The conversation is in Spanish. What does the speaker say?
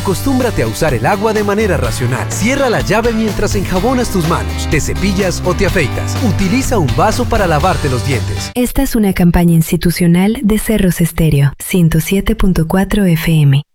Acostúmbrate a usar el agua de manera racional. Cierra la llave mientras enjabonas tus manos, te cepillas o te afeitas. Utiliza un vaso para lavarte los dientes. Esta es una campaña institucional de Cerros Estéreo, 107.4 FM.